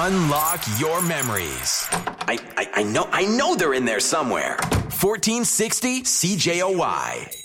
Unlock your memories. I know they're in there somewhere. 1460 CJOY.